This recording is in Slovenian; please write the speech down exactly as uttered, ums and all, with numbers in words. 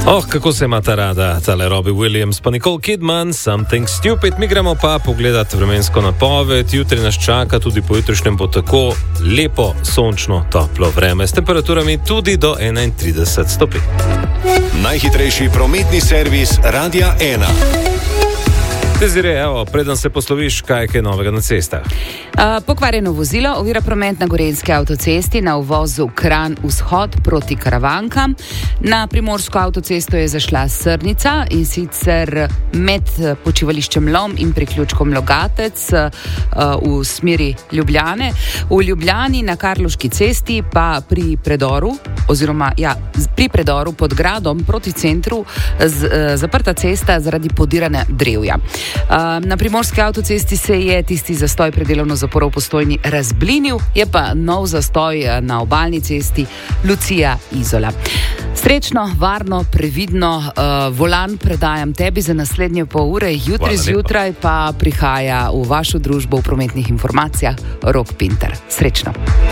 Oh, kako se ima ta rada, tale Robbie Williams, pa Nicole Kidman, Something Stupid. Mi gremo pa pogledati vremensko napoved. Jutri nas čaka, tudi pojutrišnjem bo tako lepo, sončno, toplo vreme s temperaturami tudi do enaintrideset stopinj. Najhitrejši prometni servis Radia ena. Dezire, evo, preden se posloviš, kaj je kaj novega na cestah? Uh, pokvarjeno vozilo ovira promet na Gorenjski avtocesti na uvozu Kranj vzhod proti Karavankam. Na Primorsko avtocesto je zašla Srnica, in sicer med počivališčem Lom in priključkom Logatec uh, v smeri Ljubljane. V Ljubljani na Karlovški cesti pa pri predoru, oziroma ja, pri predoru pod gradom proti centru z, uh, zaprta cesta zaradi podiranja drevja. Na Primorski avtocesti se je tisti zastoj pred delovno zaporo v Postojni razblinil, je pa nov zastoj na obalni cesti Lucija-Izola. Srečno, varno, previdno, uh, volan predajam tebi za naslednje pol ure, jutri zjutraj pa prihaja v vašo družbo v prometnih informacijah Rok Pinter. Srečno.